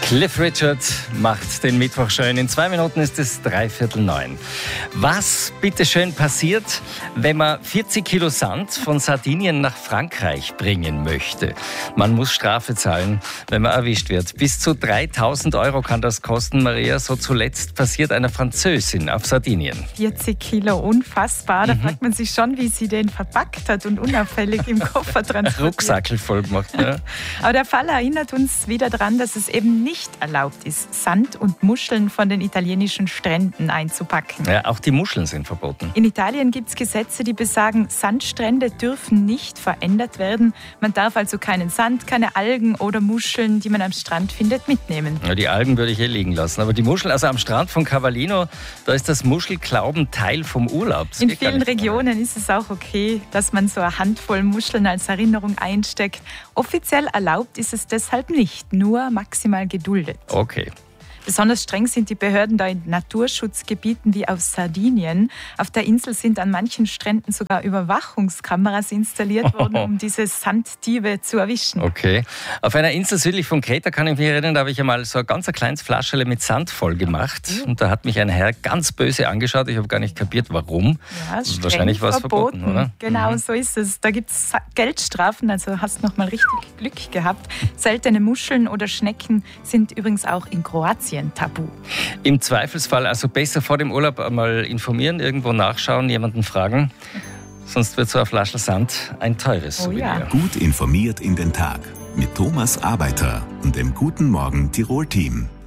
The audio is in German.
Cliff Richard macht den Mittwoch schön. In 2 Minuten ist es 8:45. Was bitteschön passiert, wenn man 40 Kilo Sand von Sardinien nach Frankreich bringen möchte? Man muss Strafe zahlen, wenn man erwischt wird. Bis zu 3.000 € kann das kosten, Maria. So zuletzt passiert einer Französin auf Sardinien. 40 Kilo, unfassbar. Da fragt man sich schon, wie sie den verpackt hat und unauffällig im Koffer transportiert. Rucksackel voll gemacht. Ja. Aber der Fall erinnert uns wieder daran, dass es eben nicht erlaubt ist, Sand und Muscheln von den italienischen Stränden einzupacken. Ja, auch die Muscheln sind verboten. In Italien gibt es Gesetze, die besagen, Sandstrände dürfen nicht verändert werden. Man darf also keinen Sand, keine Algen oder Muscheln, die man am Strand findet, mitnehmen. Ja, die Algen würde ich liegen lassen. Aber die Muscheln, also am Strand von Cavallino, da ist das Muschelklauben Teil vom Urlaub. In vielen Regionen ist es auch okay, dass man so eine Handvoll Muscheln als Erinnerung einsteckt. Offiziell erlaubt ist es deshalb nicht, nur maximal geduldet. Okay. Besonders streng sind die Behörden da in Naturschutzgebieten wie auf Sardinien. Auf der Insel sind an manchen Stränden sogar Überwachungskameras installiert worden, um diese Sanddiebe zu erwischen. Okay. Auf einer Insel südlich von Kreta, kann ich mich erinnern, da habe ich einmal so ein ganz kleines Flascherle mit Sand voll gemacht. Und da hat mich ein Herr ganz böse angeschaut. Ich habe gar nicht kapiert, warum. Ja, wahrscheinlich war es verboten, oder? Genau, so ist es. Da gibt es Geldstrafen, also hast noch mal richtig Glück gehabt. Seltene Muscheln oder Schnecken sind übrigens auch in Kroatien tabu. Im Zweifelsfall also besser vor dem Urlaub einmal informieren, irgendwo nachschauen, jemanden fragen. Sonst wird so ein Flaschel Sand ein teures Souvenir. Ja. Gut informiert in den Tag mit Thomas Arbeiter und dem Guten Morgen Tirol Team.